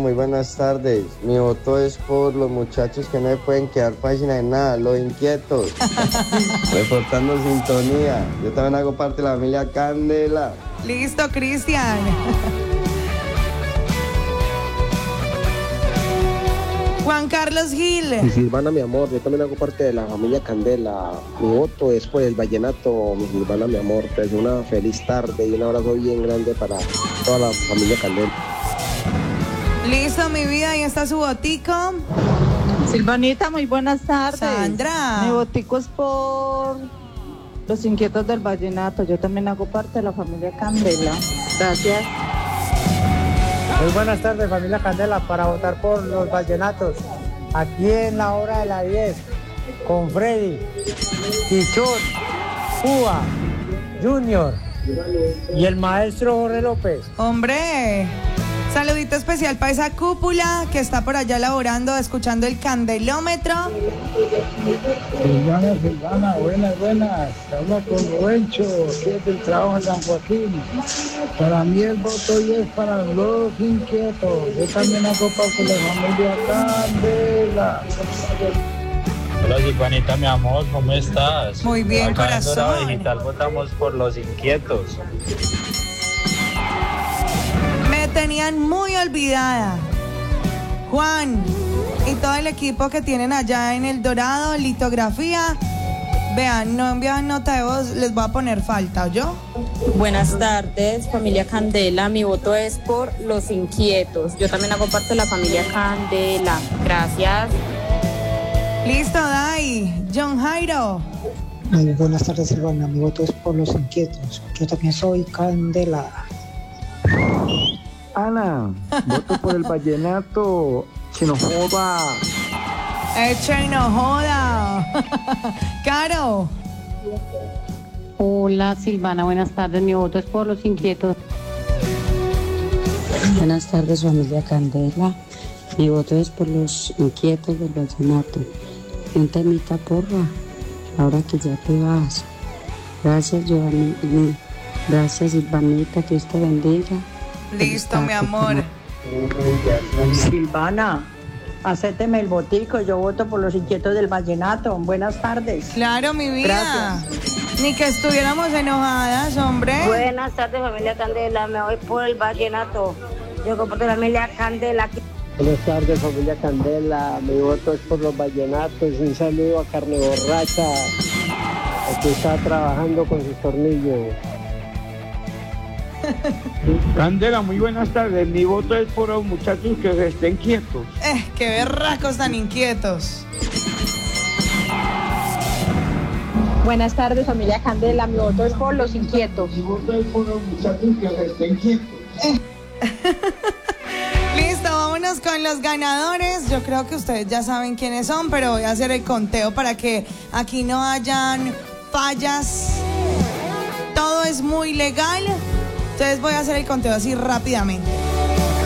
muy buenas tardes. Mi voto es por los muchachos que no se pueden quedar página de nada, los inquietos. Reportando sintonía. Yo también hago parte de la familia Candela. Listo, Cristian. Juan Carlos Gil. Mi Silvana, mi amor, yo también hago parte de la familia Candela. Mi voto es por el vallenato, mi Silvana, mi amor. Pues una feliz tarde y un abrazo bien grande para toda la familia Candela. Listo, mi vida, ahí está su botico. Silvanita, muy buenas tardes. Sandra. Mi botico es por los inquietos del vallenato. Yo también hago parte de la familia Candela. Gracias. Muy buenas tardes, familia Candela, para votar por los vallenatos. Aquí en la hora de la 10, con Freddy, Chichón, Cuba, Junior y el maestro Jorge López. Hombre, saludito especial para esa cúpula que está por allá laborando, escuchando el candelómetro. Silvana, buenas. Habla con Ruencho, que es del trabajo en San Joaquín. Para mí el voto hoy es para los inquietos. Yo también hago parte de la familia Candela. Hola Silvanita, mi amor, ¿cómo estás? Muy bien, acá corazón. En Dorado Digital votamos por los inquietos. Me tenían muy olvidada. Juan y todo el equipo que tienen allá en El Dorado, litografía. Vean, no envían nota de voz, les voy a poner falta, ¿oyó? Buenas tardes, familia Candela. Mi voto es por los inquietos. Yo también hago parte de la familia Candela. Gracias. Listo, Dai. John Jairo. Muy buenas tardes, Silvana. Mi voto es por los inquietos. Yo también soy Candela. Ana, voto por el vallenato. Si no joda. Eche y no joda. Caro. Hola Silvana, buenas tardes. Mi voto es por los inquietos. Buenas tardes, familia Candela. Mi voto es por los inquietos del vallenato. Un temita, porra, ahora que ya te vas. Gracias, Giovanni. Gracias, Silvanita, que Dios te bendiga. Listo, mi amor. Silvana, acépteme el botico. Yo voto por los inquietos del vallenato. Buenas tardes. Claro, mi vida. Gracias. Ni que estuviéramos enojadas, hombre. Buenas tardes, familia Candela. Me voy por el vallenato. Yo comparto la familia Candela. Buenas tardes, familia Candela. Mi voto es por los vallenatos. Un saludo a Carne Borracha, que está trabajando con sus tornillos. Candela, muy buenas tardes. Mi voto es por los muchachos que estén quietos. Qué berracos tan inquietos. Buenas tardes, familia Candela. Mi voto es por los inquietos. Mi voto es por los muchachos que estén quietos. Listo, vámonos con los ganadores. Yo creo que ustedes ya saben quiénes son, pero voy a hacer el conteo para que aquí no hayan fallas. Todo es muy legal. Entonces voy a hacer el conteo así rápidamente.